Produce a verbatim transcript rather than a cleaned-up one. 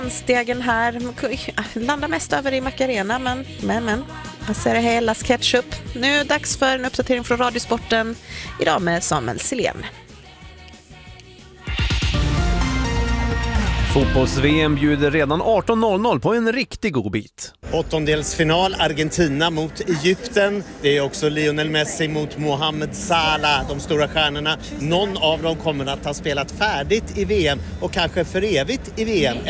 Stegen här landar mest över i Macarena, men, men, men. Jag ser det hela sketchup. Nu dags för en uppdatering från Radiosporten. Idag med Samuel Silén. Fotbolls-V M bjuder redan arton noll noll på en riktig god bit. Åttondelsfinal Argentina mot Egypten. Det är också Lionel Messi mot Mohamed Salah, de stora stjärnorna. Någon av dem kommer att ha spelat färdigt i V M och kanske för evigt i V M.